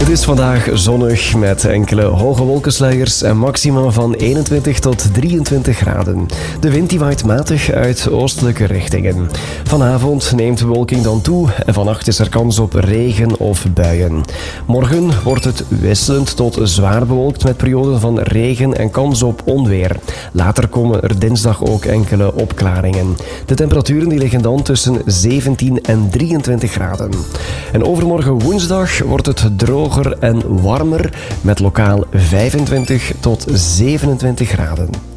Het is vandaag zonnig met enkele hoge wolkensluiers en maxima van 21 tot 23 graden. De wind die waait matig uit oostelijke richtingen. Vanavond neemt de bewolking dan toe en vannacht is er kans op regen of buien. Morgen wordt het wisselend tot zwaar bewolkt met perioden van regen en kans op onweer. Later komen er dinsdag ook enkele opklaringen. De temperaturen die liggen dan tussen 17 en 23 graden. En overmorgen woensdag wordt het droger en warmer met lokaal 25 tot 27 graden.